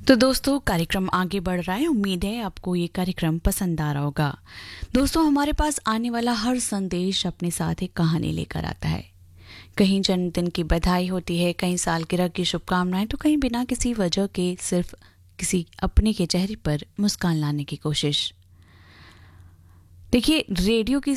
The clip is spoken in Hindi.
तो दोस्तों कार्यक्रम आगे बढ़ रहा है। उम्मीद है आपको ये कार्यक्रम पसंद आ रहा होगा। दोस्तों हमारे पास आने वाला हर संदेश अपने साथ एक कहानी लेकर आता है। कहीं जन्मदिन की बधाई होती है, कहीं सालगिरह की शुभकामनाएं, तो कहीं बिना किसी वजह के सिर्फ किसी अपने के चेहरे पर मुस्कान लाने की कोशिश। देखिए रेडियो की